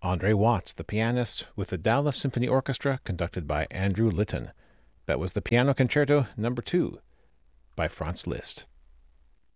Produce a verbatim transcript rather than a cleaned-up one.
Andre Watts, the pianist, with the Dallas Symphony Orchestra, conducted by Andrew Litton. That was the Piano Concerto Number two by Franz Liszt.